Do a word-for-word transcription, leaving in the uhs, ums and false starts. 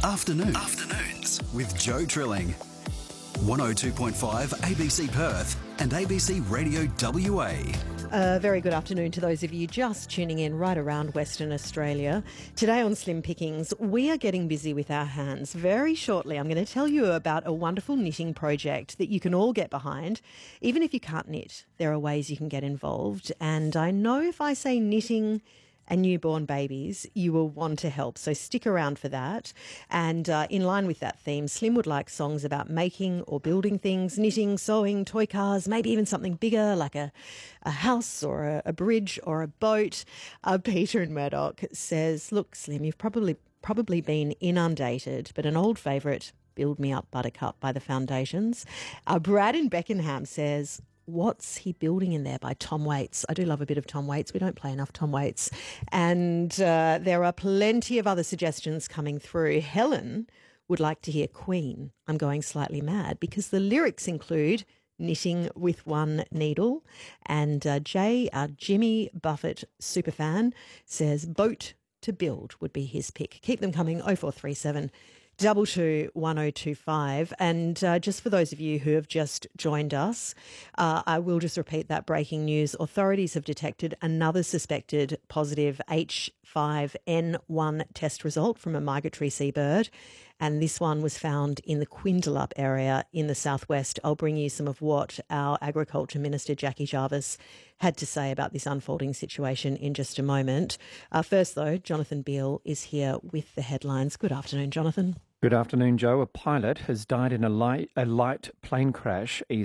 Afternoons. Afternoons with Joe Trilling. one oh two point five A B C Perth and A B C Radio W A. A very good afternoon to those of you just tuning in right around Western Australia. Today on Slim Pickings, we are getting busy with our hands. Very shortly, I'm going to tell you about a wonderful knitting project that you can all get behind. Even if you can't knit, there are ways you can get involved. And I know if I say knitting and newborn babies, you will want to help. So stick around for that. And uh, in line with that theme, Slim would like songs about making or building things, knitting, sewing, toy cars, maybe even something bigger like a, a house or a, a bridge or a boat. Uh, Peter in Murdoch says, look, Slim, you've probably probably been inundated, but an old favourite, Build Me Up Buttercup by the Foundations. Uh, Brad in Beckenham says, What's He Building in There by Tom Waits. I do love a bit of Tom Waits. We don't play enough Tom Waits. And uh, there are plenty of other suggestions coming through. Helen would like to hear Queen, I'm Going Slightly Mad, because the lyrics include knitting with one needle. And uh, Jay, our Jimmy Buffett superfan, says boat to build would be his pick. Keep them coming, oh four three seven Double two one oh two five. And uh, just for those of you who have just joined us, uh, I will just repeat that breaking news. Authorities have detected another suspected positive H five N one test result from a migratory seabird. And this one was found in the Quindalup area in the southwest. I'll bring you some of what our Agriculture Minister, Jackie Jarvis, had to say about this unfolding situation in just a moment. Uh, first, though, Jonathan Beale is here with the headlines. Good afternoon, Jonathan. Good afternoon, Joe. A pilot has died in a light, a light plane crash east